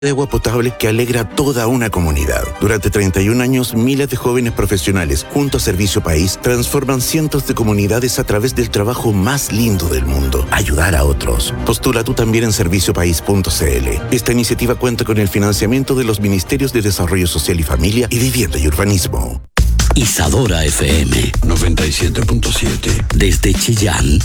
de agua potable que alegra a toda una comunidad. Durante 31 años, miles de jóvenes profesionales, junto a Servicio País, transforman cientos de comunidades a través del trabajo más lindo del mundo: ayudar a otros. Postula tú también en serviciopaís.cl. Esta iniciativa cuenta con el financiamiento de los Ministerios de Desarrollo Social y Familia y Vivienda y Urbanismo. Isadora FM 97.7. Desde Chillán